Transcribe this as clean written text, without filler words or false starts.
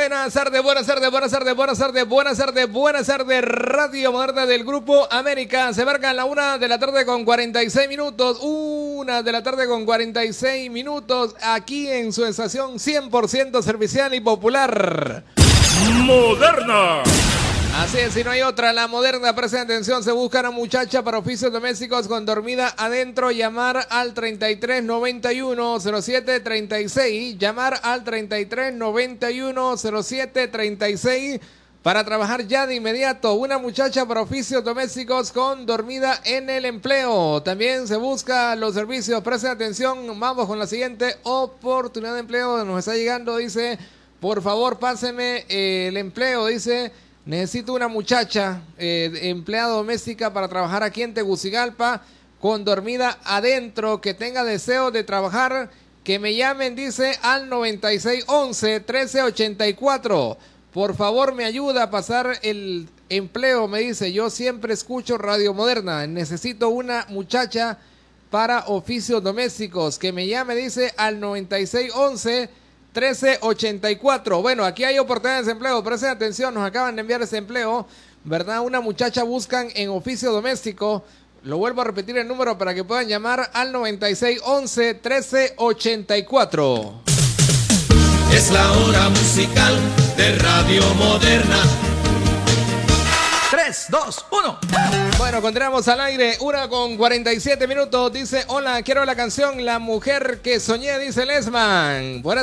Buenas tardes, buenas tardes, buenas tardes, buenas tardes, buenas tardes, buenas tardes. Radio Moderna del Grupo América. Se marcan la 1 de la tarde con 46 minutos. 1 de la tarde con 46 minutos. Aquí en su estación 100% servicial y popular. Moderna. Así es, si no hay otra, la Moderna. Presten atención, se busca una muchacha para oficios domésticos con dormida adentro. Llamar al 33 91 07 36. Llamar al 33 91 07 36 para trabajar ya de inmediato. Una muchacha para oficios domésticos con dormida en el empleo. También se busca los servicios. Presten atención, vamos con la siguiente oportunidad de empleo. Nos está llegando, dice, por favor, páseme el empleo, dice. Necesito una muchacha empleada doméstica para trabajar aquí en Tegucigalpa con dormida adentro, que tenga deseo de trabajar, que me llamen, dice, al 9611-1384. Por favor, me ayuda a pasar el empleo, me dice. Yo siempre escucho Radio Moderna. Necesito una muchacha para oficios domésticos. Que me llame, dice, al 9611-1384. Bueno, aquí hay oportunidades de empleo. Presten atención, nos acaban de enviar ese empleo, ¿verdad? Una muchacha buscan en oficio doméstico. Lo vuelvo a repetir el número para que puedan llamar al 9611-1384. Es la hora musical de Radio Moderna. 3, 2, 1. Bueno, continuamos al aire, 1 con 47 minutos. Dice, hola, quiero la canción La Mujer que Soñé, dice Lesman. Buenas